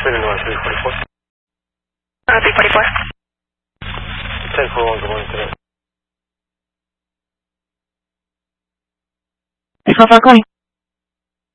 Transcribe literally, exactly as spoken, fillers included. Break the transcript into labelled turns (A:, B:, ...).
A: seven one three forty-four.
B: Uh, three forty-four.
A: ten four one, good morning today.
B: three four four, calling.